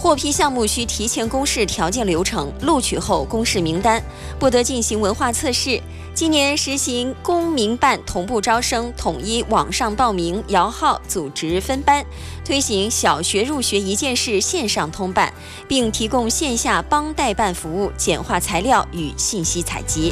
获批项目需提前公示条件流程，录取后公示名单，不得进行文化测试。今年实行公民办同步招生，统一网上报名、摇号、组织分班，推行小学入学一件事线上通办，并提供线下帮代办服务，简化材料与信息采集。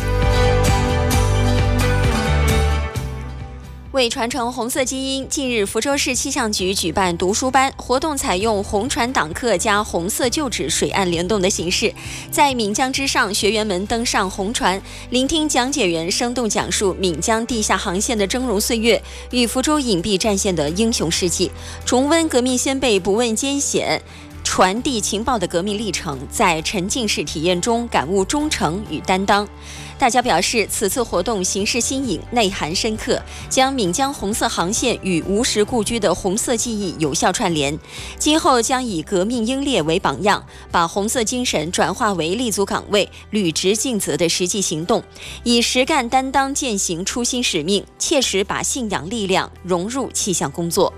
为传承红色基因，近日福州市气象局举办读书班活动，采用红船党课加红色旧纸水岸联动的形式，在岷江之上，学员们登上红船，聆听讲解员生动讲述岷江地下航线的峥嵘岁月与福州隐蔽战线的英雄事迹，重温革命先辈不畏艰险传递情报的革命历程，在沉浸式体验中感悟忠诚与担当。大家表示，此次活动形式新颖，内涵深刻，将岷江红色航线与无实故居的红色记忆有效串联。今后将以革命英烈为榜样，把红色精神转化为立足岗位、履职尽责的实际行动，以实干担当践行初心使命，切实把信仰力量融入气象工作。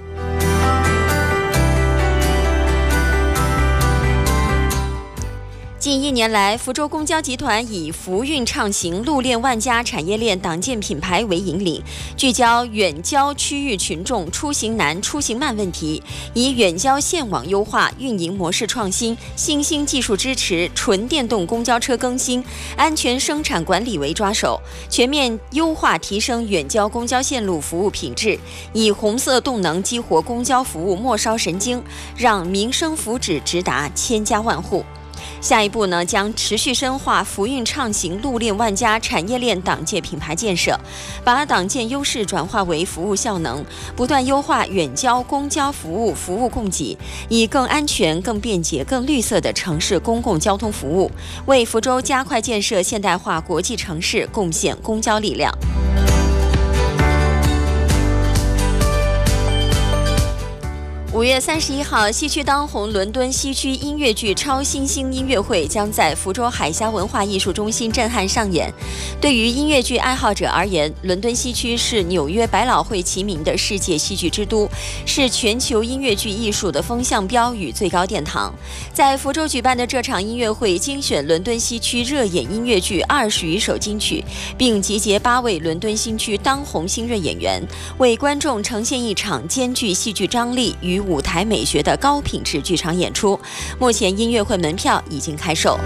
近1年来，福州公交集团以福运畅行、路链万家产业链党建品牌为引领，聚焦远郊区域群众出行难、出行慢问题，以远郊线网优化、运营模式创新、新兴技术支持、纯电动公交车更新、安全生产管理为抓手，全面优化提升远郊公交线路服务品质，以红色动能激活公交服务末梢神经，让民生福祉直达千家万户。下一步呢，将持续深化福运畅行、路链万家产业链党建品牌建设，把党建优势转化为服务效能，不断优化远郊公交服务供给，以更安全、更便捷、更绿色的城市公共交通服务，为福州加快建设现代化国际城市贡献公交力量。5月31号，西区当红伦敦西区音乐剧超新星音乐会将在福州海峡文化艺术中心震撼上演。对于音乐剧爱好者而言，伦敦西区是纽约百老汇齐名的世界戏剧之都，是全球音乐剧艺术的风向标与最高殿堂。在福州举办的这场音乐会，精选伦敦西区热演音乐剧20余首金曲，并集结8位伦敦新区当红新锐演员，为观众呈现一场兼具戏剧张力与舞台美学的高品质剧场演出。目前音乐会门票已经开售。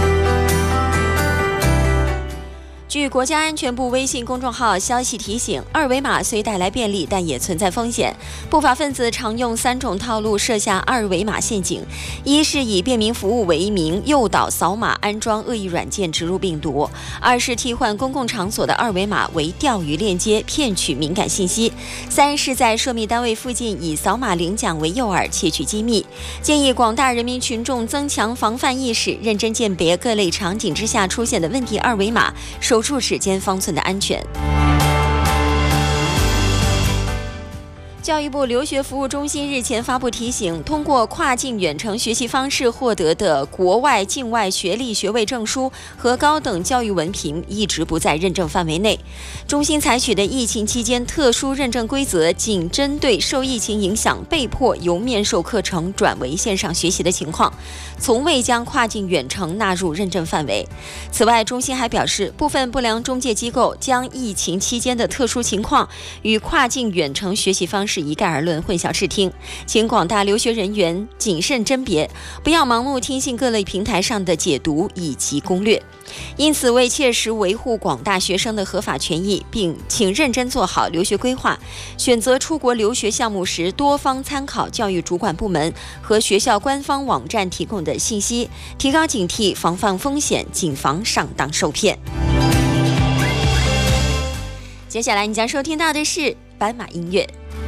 据国家安全部微信公众号消息提醒，二维码虽带来便利，但也存在风险。不法分子常用3种套路设下二维码陷阱：一是以便民服务为名，诱导扫码安装恶意软件植入病毒；二是替换公共场所的二维码为钓鱼链接，骗取敏感信息；三是在涉密单位附近以扫码领奖为诱饵，窃取机密。建议广大人民群众增强防范意识，认真鉴别各类场景之下出现的问题二维码，守住指尖方寸的安全。教育部留学服务中心日前发布提醒，通过跨境远程学习方式获得的国外、境外学历、学位证书和高等教育文凭一直不在认证范围内。中心采取的疫情期间特殊认证规则，仅针对受疫情影响被迫由面授课程转为线上学习的情况，从未将跨境远程纳入认证范围。此外，中心还表示，部分不良中介机构将疫情期间的特殊情况与跨境远程学习方式一概而论，混淆视听，请广大留学人员谨慎甄别，不要盲目听信各类平台上的解读以及攻略。因此，为切实维护广大学生的合法权益，并请认真做好留学规划，选择出国留学项目时，多方参考教育主管部门和学校官方网站提供的信息，提高警惕，防范风险，谨防上当受骗。接下来你将收听到的是斑马音乐。